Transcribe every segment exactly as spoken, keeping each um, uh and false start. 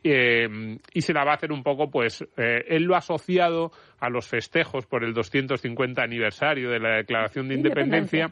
Eh, y se la va a hacer un poco, pues, eh, él lo ha asociado a los festejos por el doscientos cincuenta aniversario de la Declaración de Independencia.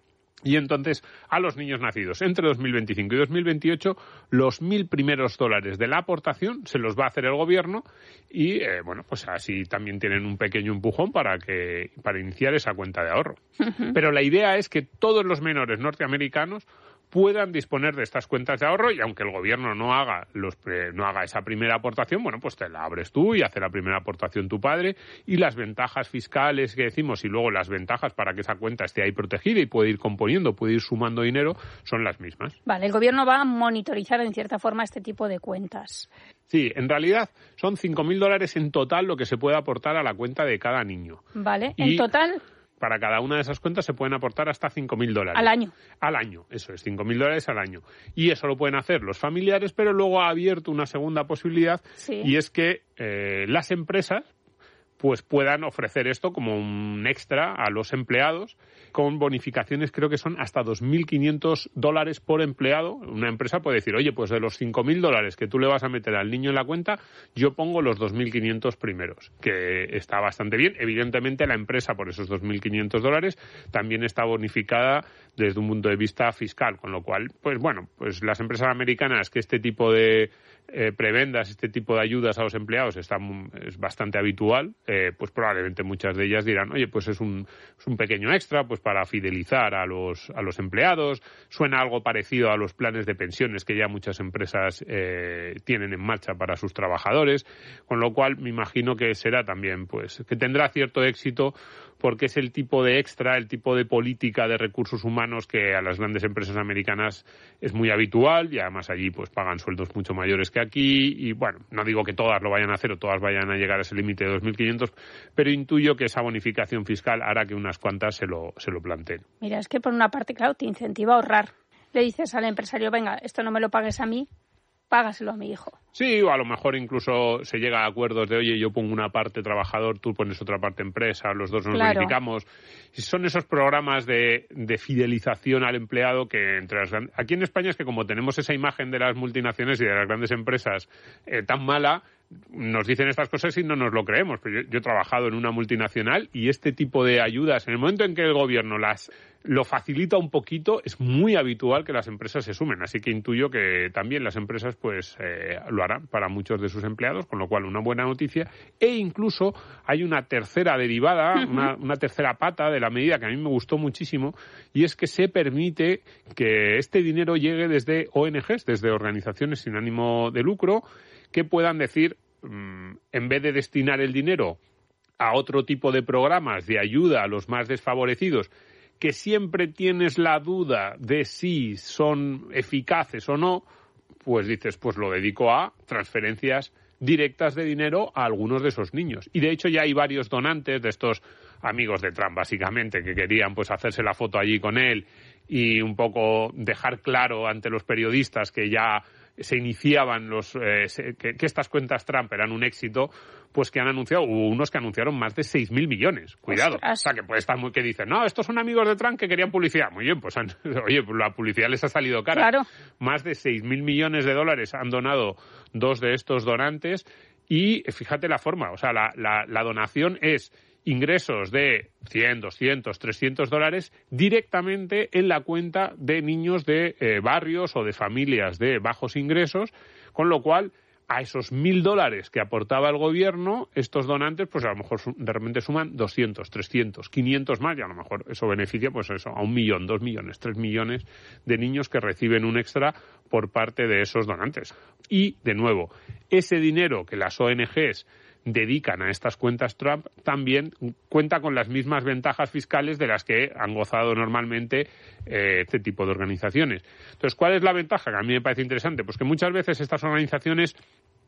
Y entonces, a los niños nacidos entre dos mil veinticinco y dos mil veintiocho, los mil primeros dólares de la aportación se los va a hacer el gobierno y, eh, bueno, pues así también tienen un pequeño empujón para que para iniciar esa cuenta de ahorro. Uh-huh. Pero la idea es que todos los menores norteamericanos puedan disponer de estas cuentas de ahorro y aunque el gobierno no haga los pre, no haga esa primera aportación, bueno, pues te la abres tú y hace la primera aportación tu padre y las ventajas fiscales que decimos y luego las ventajas para que esa cuenta esté ahí protegida y puede ir componiendo, puede ir sumando dinero, son las mismas. Vale, el gobierno va a monitorizar en cierta forma este tipo de cuentas. Sí, en realidad son cinco mil dólares en total lo que se puede aportar a la cuenta de cada niño. Vale, y en total... Para cada una de esas cuentas se pueden aportar hasta cinco mil dólares. ¿Al año? Al año, eso es, cinco mil dólares al año. Y eso lo pueden hacer los familiares, pero luego ha abierto una segunda posibilidad, sí. Y es que eh, las empresas pues puedan ofrecer esto como un extra a los empleados con bonificaciones, creo que son hasta dos mil quinientos dólares por empleado. Una empresa puede decir, oye, pues de los cinco mil dólares que tú le vas a meter al niño en la cuenta, yo pongo los dos mil quinientos primeros, que está bastante bien. Evidentemente la empresa por esos dos mil quinientos dólares también está bonificada desde un punto de vista fiscal, con lo cual, pues bueno, pues las empresas americanas que este tipo de Eh, prebendas, este tipo de ayudas a los empleados está, es bastante habitual, eh, pues probablemente muchas de ellas dirán, oye, pues es un, es un pequeño extra pues para fidelizar a los, a los empleados. Suena algo parecido a los planes de pensiones que ya muchas empresas eh, tienen en marcha para sus trabajadores, con lo cual me imagino que será también, pues, que tendrá cierto éxito porque es el tipo de extra, el tipo de política de recursos humanos que a las grandes empresas americanas es muy habitual y además allí pues pagan sueldos mucho mayores que aquí y bueno, no digo que todas lo vayan a hacer o todas vayan a llegar a ese límite de dos mil quinientos, pero intuyo que esa bonificación fiscal hará que unas cuantas se lo, se lo planteen. Mira, es que por una parte, claro, te incentiva a ahorrar. Le dices al empresario, venga, esto no me lo pagues a mí, págaselo a mi hijo. Sí, o a lo mejor incluso se llega a acuerdos de, oye, yo pongo una parte trabajador, tú pones otra parte empresa, los dos nos claro. Verificamos. Son esos programas de, de fidelización al empleado que entre las grandes... Aquí en España es que como tenemos esa imagen de las multinacionales y de las grandes empresas eh, tan mala, nos dicen estas cosas y no nos lo creemos. Pero yo, yo he trabajado en una multinacional y este tipo de ayudas, en el momento en que el gobierno las lo facilita un poquito, es muy habitual que las empresas se sumen. Así que intuyo que también las empresas pues eh, lo harán para muchos de sus empleados, con lo cual una buena noticia. E incluso hay una tercera derivada, uh-huh. una, una tercera pata de la medida que a mí me gustó muchísimo, y es que se permite que este dinero llegue desde O N Ges, desde organizaciones sin ánimo de lucro, que puedan decir, mmm, en vez de destinar el dinero a otro tipo de programas de ayuda a los más desfavorecidos, que siempre tienes la duda de si son eficaces o no, pues dices, pues lo dedico a transferencias directas de dinero a algunos de esos niños. Y de hecho ya hay varios donantes de estos amigos de Trump, básicamente, que querían pues hacerse la foto allí con él y un poco dejar claro ante los periodistas que ya se iniciaban los eh, se, que, que estas cuentas Trump eran un éxito, pues que han anunciado, hubo unos que anunciaron más de seis mil millones. Cuidado. Ostras. O sea, que puede estar muy, que dicen, no, estos son amigos de Trump que querían publicidad. Muy bien, pues han, oye, pues la publicidad les ha salido cara. Claro. Más de seis mil millones de dólares han donado dos de estos donantes y fíjate la forma, o sea, la, la, la donación es ingresos de cien, doscientos, trescientos dólares directamente en la cuenta de niños de eh, barrios o de familias de bajos ingresos, con lo cual a esos mil dólares que aportaba el gobierno, estos donantes, pues a lo mejor de repente suman doscientos, trescientos, quinientos más, y a lo mejor eso beneficia, pues eso, a un millón, dos millones, tres millones de niños que reciben un extra por parte de esos donantes. Y, de nuevo, ese dinero que las O N Ges dedican a estas cuentas Trump también cuenta con las mismas ventajas fiscales de las que han gozado normalmente eh, este tipo de organizaciones. Entonces, ¿cuál es la ventaja? Que a mí me parece interesante, pues que muchas veces estas organizaciones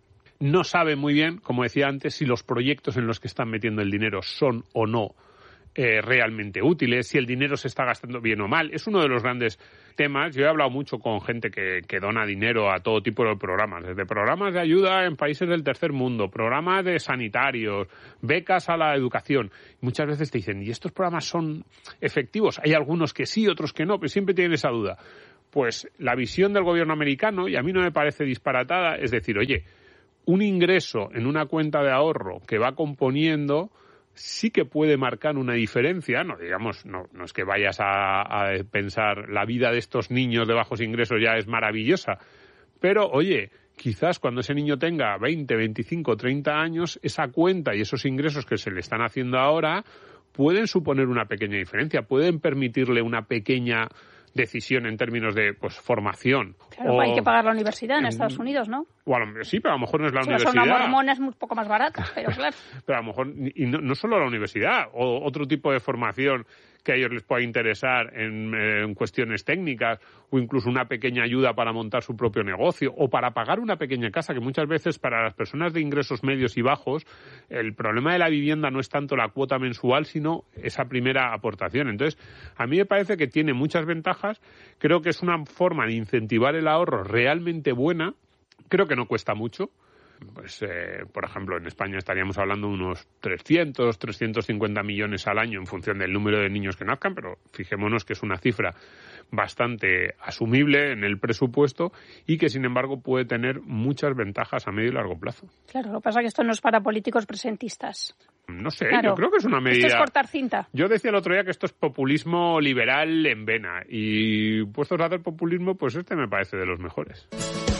no saben muy bien, como decía antes, si los proyectos en los que están metiendo el dinero son o no eh, realmente útiles, si el dinero se está gastando bien o mal. Es uno de los grandes temas. Yo he hablado mucho con gente que, que dona dinero a todo tipo de programas, desde programas de ayuda en países del tercer mundo, programas de sanitarios, becas a la educación. Muchas veces te dicen, ¿y estos programas son efectivos? Hay algunos que sí, otros que no, pero siempre tienen esa duda. Pues la visión del gobierno americano, y a mí no me parece disparatada, es decir, oye, un ingreso en una cuenta de ahorro que va componiendo sí que puede marcar una diferencia. No, digamos, no, no es que vayas a, a pensar la vida de estos niños de bajos ingresos ya es maravillosa, pero oye, quizás cuando ese niño tenga veinte, veinticinco, treinta años, esa cuenta y esos ingresos que se le están haciendo ahora pueden suponer una pequeña diferencia, pueden permitirle una pequeña decisión en términos de pues formación. Claro, o, hay que pagar la universidad en, en Estados Unidos, ¿no? O a lo, sí, pero a lo mejor no es la si universidad. Una mormona es un poco más barata, pero claro. Pero a lo mejor, y no, no solo la universidad, o otro tipo de formación que a ellos les pueda interesar en, en cuestiones técnicas, o incluso una pequeña ayuda para montar su propio negocio, o para pagar una pequeña casa, que muchas veces para las personas de ingresos medios y bajos, el problema de la vivienda no es tanto la cuota mensual, sino esa primera aportación. Entonces, a mí me parece que tiene muchas ventajas, creo que es una forma de incentivar el ahorro realmente buena, creo que no cuesta mucho. Pues, eh, por ejemplo, en España estaríamos hablando de unos trescientos, trescientos cincuenta millones al año en función del número de niños que nazcan, pero fijémonos que es una cifra bastante asumible en el presupuesto y que, sin embargo, puede tener muchas ventajas a medio y largo plazo. Claro, lo que pasa es que esto no es para políticos presentistas. No sé, claro. Yo creo que es una medida... Esto es cortar cinta. Yo decía el otro día que esto es populismo liberal en vena y puestos a hacer populismo, pues este me parece de los mejores.